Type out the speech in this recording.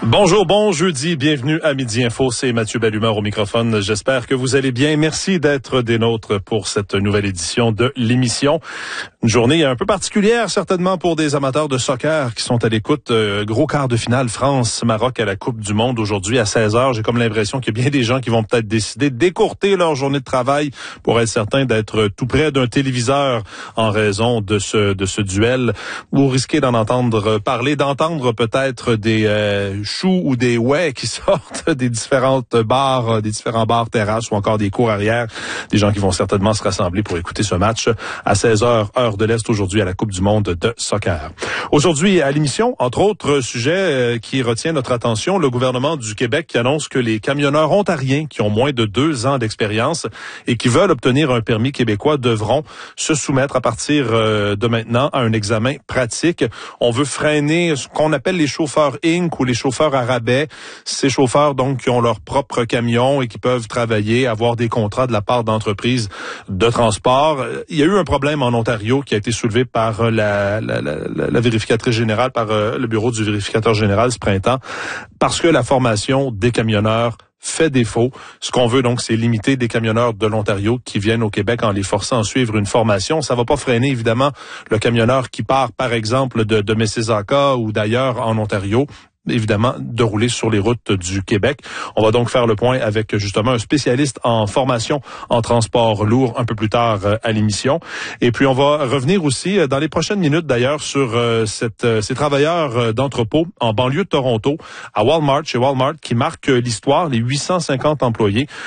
Bonjour, bon jeudi, bienvenue à Midi Info, c'est Mathieu Bellumeur au microphone. J'espère que vous allez bien. Merci d'être des nôtres pour cette nouvelle édition de l'émission. Une journée un peu particulière certainement pour des amateurs de soccer qui sont à l'écoute. Gros quart de finale France-Maroc à la Coupe du Monde aujourd'hui à 16h. J'ai comme l'impression qu'il y a bien des gens qui vont peut-être décider d'écourter leur journée de travail pour être certain d'être tout près d'un téléviseur en raison de ce duel. Vous risquez d'en entendre parler, d'entendre peut-être des choux ou des ouais qui sortent des différents bars terrasses ou encore des cours arrière. Des gens qui vont certainement se rassembler pour écouter ce match à 16h, heure de l'Est aujourd'hui à la Coupe du Monde de soccer. Aujourd'hui à l'émission, entre autres sujets qui retient notre attention, le gouvernement du Québec qui annonce que les camionneurs ontariens qui ont moins de 2 ans d'expérience et qui veulent obtenir un permis québécois devront se soumettre à partir de maintenant à un examen pratique. On veut freiner ce qu'on appelle les chauffeurs Inc. ou les chauffeurs à rabais. Ces chauffeurs donc qui ont leur propre camion et qui peuvent travailler, avoir des contrats de la part d'entreprises de transport. Il y a eu un problème en Ontario qui a été soulevé par la vérificatrice générale, par le bureau du vérificateur général ce printemps, parce que la formation des camionneurs fait défaut. Ce qu'on veut donc, c'est limiter des camionneurs de l'Ontario qui viennent au Québec en les forçant à suivre une formation. Ça va pas freiner, évidemment, le camionneur qui part, par exemple, de Mississauga ou d'ailleurs en Ontario, évidemment, de rouler sur les routes du Québec. On va donc faire le point avec justement un spécialiste en formation en transport lourd un peu plus tard à l'émission. Et puis on va revenir aussi dans les prochaines minutes d'ailleurs sur ces travailleurs d'entrepôt en banlieue de Toronto, à Walmart, chez Walmart, qui marquent l'histoire, les 850 employés